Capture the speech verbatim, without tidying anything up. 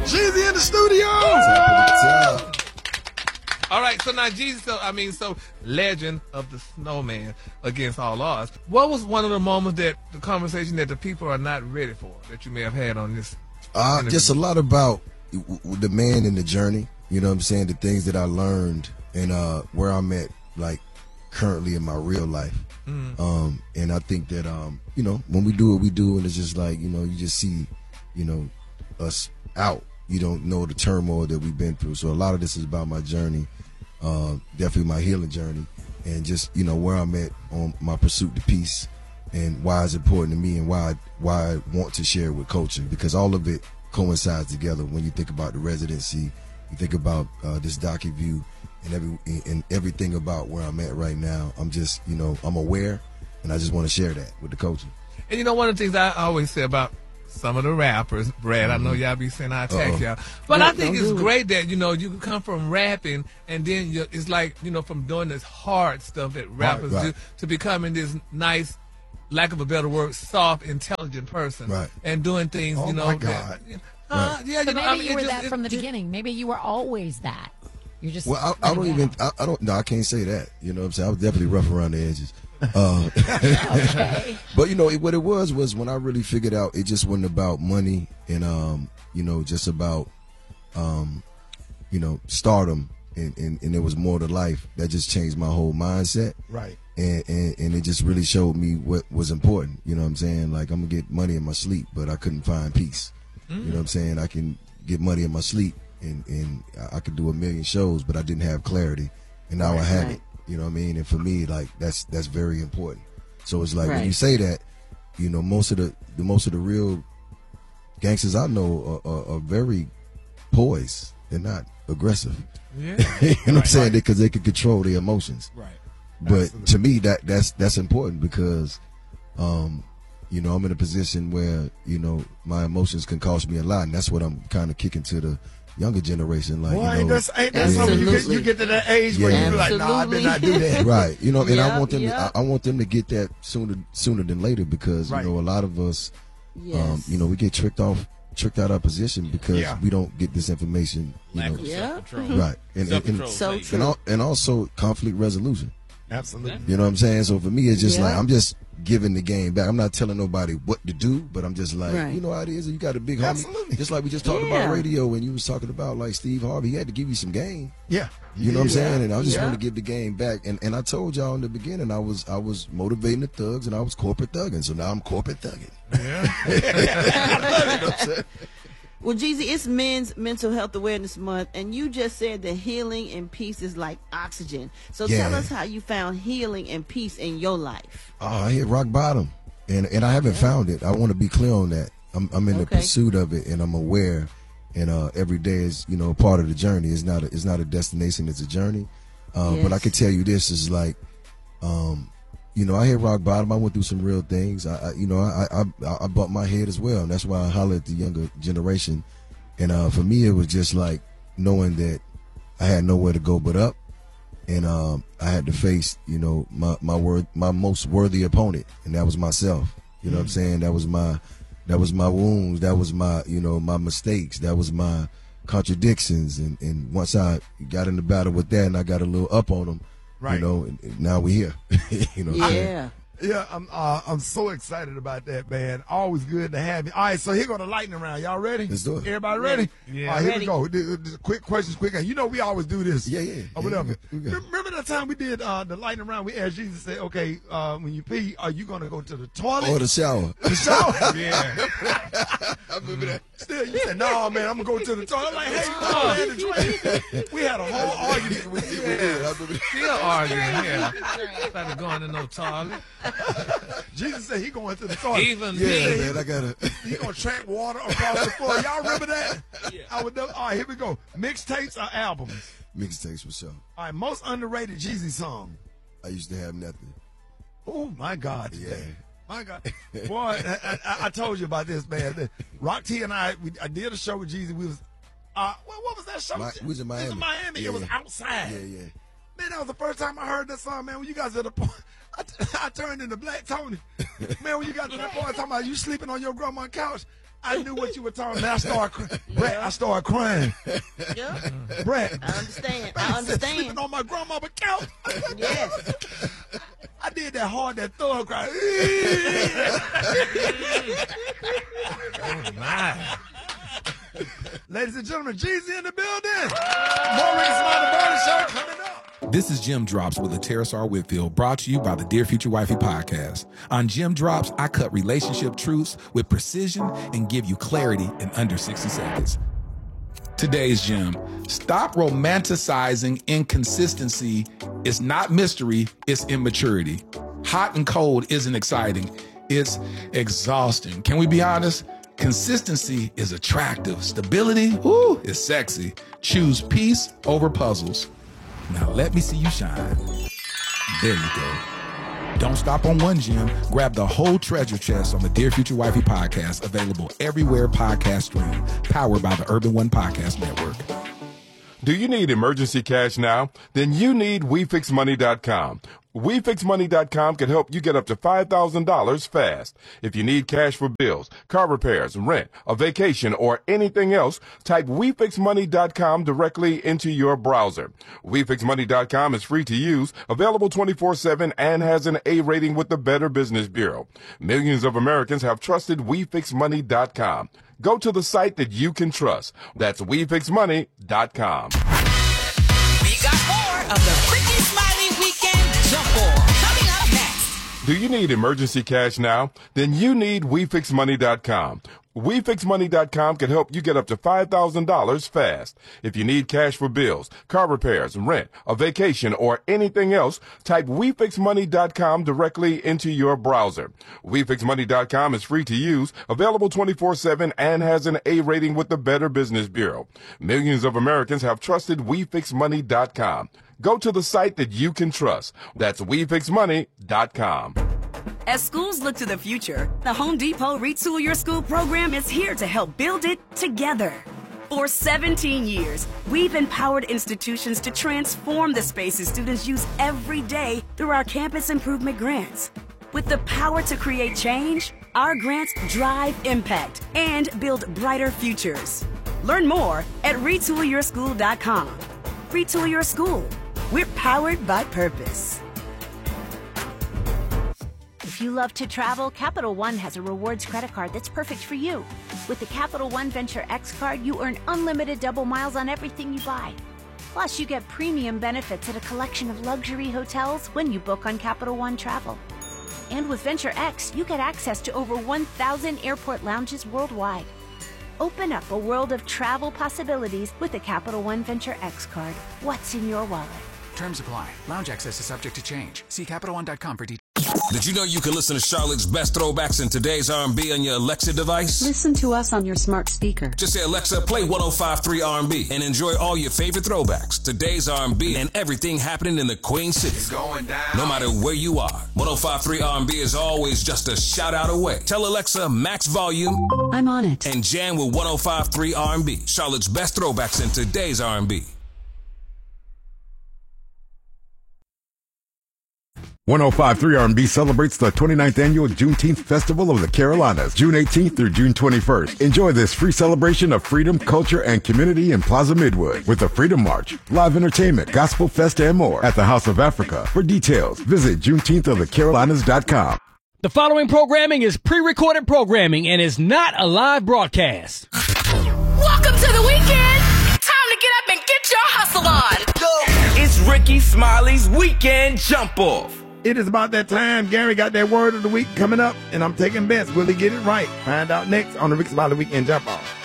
Jeezy in the studio. All right, so now Jesus, so, I mean, so legend of the snowman against all odds. What was one of the moments that the conversation that the people are not ready for that you may have had on this? Uh, just a lot about the man and the journey. You know what I'm saying? The things that I learned and uh, where I'm at, like currently in my real life. Mm. Um, and I think that um, you know, when we do what we do, and it's just like, you know, you just see, you know, us out. You don't know the turmoil that we've been through. So a lot of this is about my journey, uh, definitely my healing journey, and just, you know, where I'm at on my pursuit to peace, and why it's important to me, and why I, why I want to share it with culture, because all of it coincides together. When you think about the residency, you think about uh, this docu-view, and every and everything about where I'm at right now. I'm just, you know, I'm aware, and I just want to share that with the culture. And you know, one of the things I always say about some of the rappers, Brad, mm-hmm. I know y'all be saying I attack Uh-oh. y'all, but no, I think it's great that, you know, you can come from rapping, and then you, it's like, you know, from doing this hard stuff that rappers right, right. do to becoming this nice, lack of a better word, soft, intelligent person, right. and doing things, oh you know. My God. That, uh, right. Yeah, so you know, maybe I mean, you were just, that it, from the it, beginning. Maybe you were always that. You're just. Well, I, I don't even. I, I don't. No, I can't say that. You know what I'm saying? I was definitely rough around the edges. Uh, okay. But you know, it, what it was was when I really figured out it just wasn't about money and um, you know, just about um, you know, stardom, and, and, and it was more to life. That just changed my whole mindset. Right. And, and and it just really showed me what was important. You know what I'm saying? Like, I'm gonna get money in my sleep, but I couldn't find peace. Mm. You know what I'm saying? I can get money in my sleep, and, and I could do a million shows, but I didn't have clarity, and now right, I have right. it. You know what I mean? And for me, like, that's that's very important. So it's like right. when you say that, you know, most of the, the most of the real gangsters I know are, are, are very poised. They're not aggressive. Yeah. You know what I'm saying? Because they, they can control their emotions. Right. But Absolutely. to me, that that's that's important, because, um, you know, I'm in a position where, you know, my emotions can cost me a lot, and that's what I'm kind of kicking to the younger generation. Like, well, you know, ain't that, ain't that something you get, you get to that age yeah. where you be like, nah, I did not do that. Right. You know, and yep, I want them. Yep. To, I, I want them to get that sooner sooner than later, because right. you know, a lot of us, yes. um, you know, we get tricked off, tricked out our position because yeah. we don't get this information. You Lack know, of yeah. self-control. right, and, and, and, so true. and, al- and also conflict resolution. Absolutely. You know what I'm saying? So for me, it's just yeah. like, I'm just giving the game back. I'm not telling nobody what to do, but I'm just like, right. you know how it is. You got a big homie. Absolutely. Just like we just talked yeah. about radio, when you was talking about like Steve Harvey, he had to give you some game. Yeah. You know what I'm saying? And I just yeah. want to give the game back. And and I told y'all in the beginning, I was I was motivating the thugs, and I was corporate thugging. So now I'm corporate thugging. Yeah. You know what I'm saying? Well, Jeezy, it's Men's Mental Health Awareness Month, and you just said that healing and peace is like oxygen. So Yeah. tell us how you found healing and peace in your life. Oh, I hit rock bottom, and and I haven't found it. I want to be clear on that. I'm I'm in the Okay. pursuit of it, and I'm aware. And uh, every day is, you know, a part of the journey. It's not a, it's not a destination. It's a journey. Uh, But I Yes. can tell you this is like, um, you know, I hit rock bottom. I went through some real things. I, I you know, I, I I bumped my head as well, and that's why I holler at the younger generation. And uh, for me, it was just like knowing that I had nowhere to go but up, and um, I had to face, you know, my my word, my most worthy opponent, and that was myself. You know what I'm saying? That was my that was my wounds. That was my, you know, my mistakes. That was my contradictions. And, and once I got in the battle with that, and I got a little up on them, Right. you know, and, and now we're here. You know what I'm saying? Yeah. Yeah, I'm uh, I'm so excited about that, man. Always good to have you. All right, so here go the lightning round. Y'all ready? Let's do it. Everybody ready? Yeah. All right, here Ready. we go. D- d- Quick questions, quick. You know we always do this. Yeah, yeah. Or Yeah, whatever. we got- we got- Remember that time we did uh, the lightning round? We asked Jesus to say, okay, uh, when you pee, are you going to go to the toilet? Or the shower. the shower? Yeah. I remember that. Still, you said, no, man, I'm going to go to the toilet. I'm like, hey, you know, man, the drink. We had a whole argument with you. Yeah, I remember that. Still arguing, yeah. Started going to no toilet. Jesus said he going to the toilet. Even Yeah, me. man, I gotta. He gonna track water across the floor. Y'all remember that? Yeah. I would. Never, all right, here we go. Mixtapes or albums? Mixtapes for sure. All right, most underrated Jeezy song. I used to have nothing. Oh my God! Yeah. today. My God, boy, I, I, I told you about this, man. Rock T and I, we, I did a show with Jeezy. We was, uh, what, what was that show? Mi- we was in Miami. It was in Miami. Yeah, it was yeah. outside. Yeah, yeah. Man, that was the first time I heard that song, man. When you guys at the point, I, I turned into Black Tony. Man, when you got to that point talking about you sleeping on your grandma's couch, I knew what you were talking about. I started crying. Brett, I started crying. Yeah. Brett. I understand. I I understand. sleeping on my grandmama's couch. Yes. I did that hard, that thorough cry. Oh, my. Ladies and gentlemen, Jeezy in the building. More Ricky Smiley Barber Show coming up. This is Jim Drops with Terrace R. Whitfield, brought to you by the Dear Future Wifey podcast. On Jim Drops, I cut relationship truths with precision and give you clarity in under sixty seconds. Today's gem: stop romanticizing inconsistency. It's not mystery, it's immaturity. Hot and cold isn't exciting, it's exhausting. Can we be honest? Consistency is attractive. Stability, whoo, is sexy. Choose peace over puzzles. Now let me see you shine. There you go. Don't stop on one gem. Grab the whole treasure chest on the Dear Future Wifey podcast, available everywhere podcasts stream, powered by the Urban One Podcast Network. Do you need emergency cash now? Then you need We Fix Money dot com. We Fix Money dot com can help you get up to five thousand dollars fast. If you need cash for bills, car repairs, rent, a vacation, or anything else, type We Fix Money dot com directly into your browser. We Fix Money dot com is free to use, available twenty-four seven, and has an A rating with the Better Business Bureau. Millions of Americans have trusted We Fix Money dot com. Go to the site that you can trust. That's We Fix Money dot com. We got more of the Ricky Smiley Weekend Jump Off coming up next. Do you need emergency cash now? Then you need We Fix Money dot com. We Fix Money dot com can help you get up to five thousand dollars fast. If you need cash for bills, car repairs, rent, a vacation, or anything else, type We Fix Money dot com directly into your browser. We Fix Money dot com is free to use, available twenty-four seven, and has an A rating with the Better Business Bureau. Millions of Americans have trusted We Fix Money dot com. Go to the site that you can trust. That's We Fix Money dot com. As schools look to the future, the Home Depot Retool Your School program is here to help build it together. For seventeen years, we've empowered institutions to transform the spaces students use every day through our campus improvement grants. With the power to create change, our grants drive impact and build brighter futures. Learn more at retool your school dot com. Retool Your School. We're powered by purpose. If you love to travel, Capital One has a rewards credit card that's perfect for you. With the Capital One Venture X card, you earn unlimited double miles on everything you buy. Plus, you get premium benefits at a collection of luxury hotels when you book on Capital One Travel. And with Venture X, you get access to over one thousand airport lounges worldwide. Open up a world of travel possibilities with the Capital One Venture X card. What's in your wallet? Terms apply. Lounge access is subject to change. See Capital One dot com for details. Did you know you can listen to Charlotte's best throwbacks in today's R and B on your Alexa device? Listen to us on your smart speaker. Just say, Alexa, play one oh five point three R and B and enjoy all your favorite throwbacks, today's R and B, and everything happening in the Queen City. It's going down. No matter where you are, one oh five point three R and B is always just a shout out away. Tell Alexa, max volume. I'm on it. And jam with one oh five point three R and B, Charlotte's best throwbacks in today's R and B. one oh five point three R and B celebrates the twenty-ninth Annual Juneteenth Festival of the Carolinas, June eighteenth through June twenty-first. Enjoy this free celebration of freedom, culture, and community in Plaza Midwood with the Freedom March, live entertainment, gospel fest, and more at the House of Africa. For details, visit juneteenth of the carolinas dot com. The following programming is pre-recorded programming and is not a live broadcast. Welcome to the weekend. Time to get up and get your hustle on. Go. It's Ricky Smiley's Weekend Jump Off. It is about that time. Gary got that word of the week coming up, and I'm taking bets. Will he get it right? Find out next on the Ricky Smiley Weekend Jump Off.